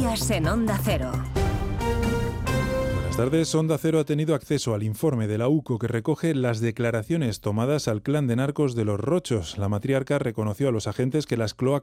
Noticias en Onda Cero. Buenas tardes. Onda Cero ha tenido acceso al informe de la UCO que recoge las declaraciones tomadas al clan de narcos de Los Rochos. La matriarca reconoció a los agentes que las cloacas